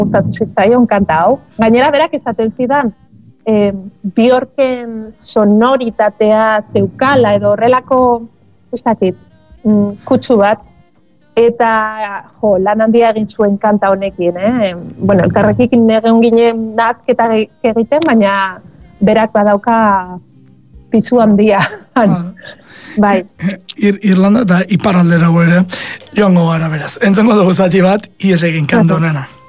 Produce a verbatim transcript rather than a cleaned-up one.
gustatu zitzaion kanta hau. Gainera berak esaten zidan, eh, Bjorken sonoritatea zeukala edo horrelako, ez dakit, mm, kutsu bat, eta jo, lan handia egin zuen kanta honekin, eh? Bueno, elkarrekin egon ginen nazketa egiten, baina berak badauka pisu handia. Ah. Bai. Ir, Irlanda eta iparralderago ere joango gara beraz. Entzengo dugu zati bat, ies egin kanta honena.